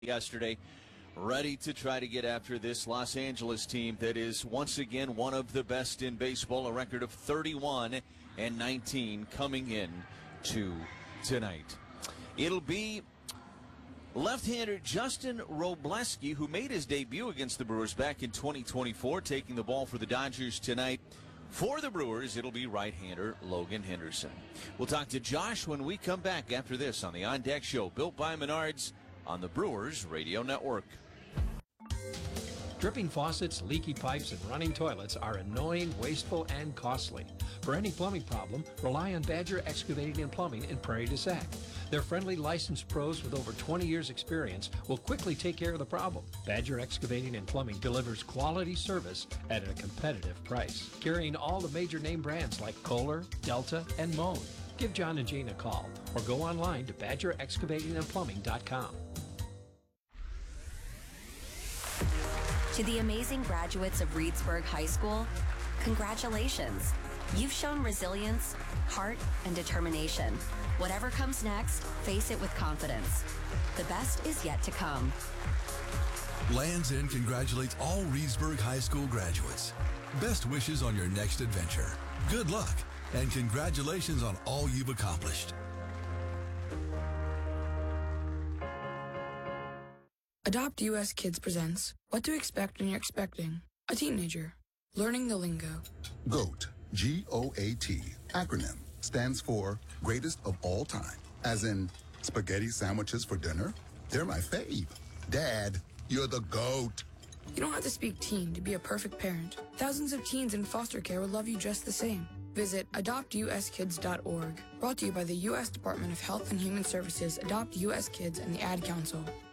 yesterday, ready to try to get after this Los Angeles team that is once again one of the best in baseball, a record of 31-19 coming in to tonight. It'll be left-hander Justin Robleski, who made his debut against the Brewers back in 2024, taking the ball for the Dodgers tonight. For the Brewers, it'll be right-hander Logan Henderson. We'll talk to Josh when we come back after this on the On Deck Show, built by Menards on the Brewers Radio Network. Dripping faucets, leaky pipes, and running toilets are annoying, wasteful, and costly. For any plumbing problem, rely on Badger Excavating and Plumbing in Prairie du Sac. Their friendly, licensed pros with over 20 years' experience will quickly take care of the problem. Badger Excavating and Plumbing delivers quality service at a competitive price, carrying all the major name brands like Kohler, Delta, and Moen. Give John and Jane a call or go online to badgerexcavatingandplumbing.com. To the amazing graduates of Reedsburg High School, congratulations. You've shown resilience, heart, and determination. Whatever comes next, face it with confidence. The best is yet to come. Lands' End congratulates all Reedsburg High School graduates. Best wishes on your next adventure. Good luck, and congratulations on all you've accomplished. Adopt US Kids presents What to Expect When You're Expecting a Teenager. Learning the lingo. GOAT, G-O-A-T, acronym, stands for Greatest of All Time. As in, spaghetti sandwiches for dinner? They're my fave. Dad, you're the GOAT. You don't have to speak teen to be a perfect parent. Thousands of teens in foster care will love you just the same. Visit adoptuskids.org. Brought to you by the U.S. Department of Health and Human Services, Adopt U.S. Kids, and the Ad Council.